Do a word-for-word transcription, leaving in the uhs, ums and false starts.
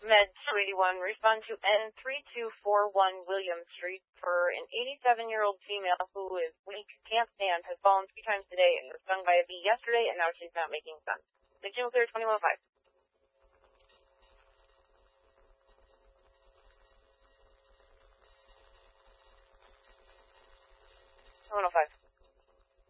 Med two eighty-one, respond to N three two four one William Street for an eighty-seven-year-old female who is weak, can't stand, has fallen three times today, and was stung by a bee yesterday, and now she's not making sense. Signal clear twenty-one oh five. twenty-one oh five.